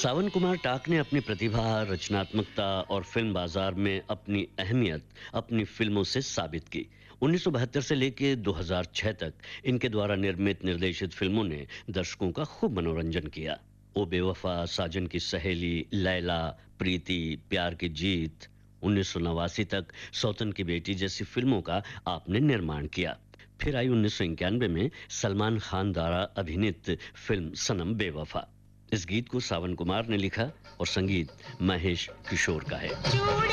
सावन कुमार टाक ने अपनी प्रतिभा, रचनात्मकता और फिल्म बाजार में अपनी अहमियत अपनी फिल्मों से साबित की। 1972 से लेकर 2006 तक इनके द्वारा निर्मित निर्देशित फिल्मों ने दर्शकों का खूब मनोरंजन किया। ओ बेवफा, साजन की सहेली, लैला, प्रीति, प्यार की जीत, 1989 तक सौतन की बेटी जैसी फिल्मों का आपने निर्माण किया। फिर आई 1991 में सलमान खान द्वारा अभिनीत फिल्म सनम बेवफा। इस गीत को सावन कुमार ने लिखा और संगीत महेश किशोर का है।